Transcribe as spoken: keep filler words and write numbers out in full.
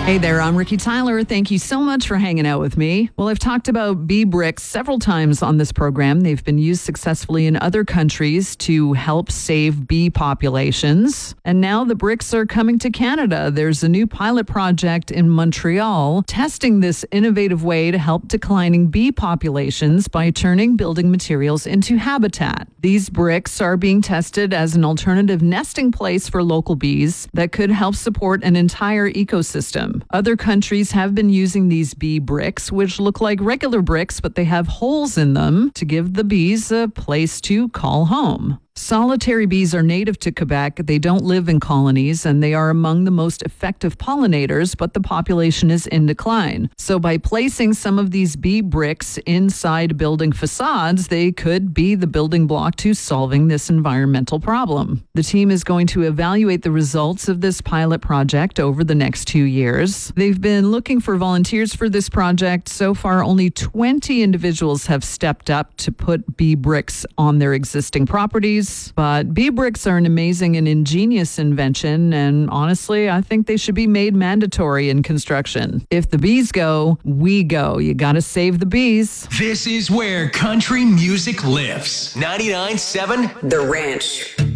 Hey there, I'm Ricky Tyler. Thank you so much for hanging out with me. Well, I've talked about bee bricks several times on this program. They've been used successfully in other countries to help save bee populations. And now the bricks are coming to Canada. There's a new pilot project in Montreal testing this innovative way to help declining bee populations by turning building materials into habitat. These bricks are being tested as an alternative nesting place for local bees that could help support an entire ecosystem. Other countries have been using these bee bricks, which look like regular bricks, but they have holes in them to give the bees a place to call home. Solitary bees are native to Quebec. They don't live in colonies, and they are among the most effective pollinators, but the population is in decline. So by placing some of these bee bricks inside building facades, they could be the building block to solving this environmental problem. The team is going to evaluate the results of this pilot project over the next two years. They've been looking for volunteers for this project. So far, only twenty individuals have stepped up to put bee bricks on their existing properties. But bee bricks are an amazing and ingenious invention, and honestly, I think they should be made mandatory in construction. If the bees go, we go. You gotta save the bees. This is where country music lives. ninety-nine point seven The Ranch.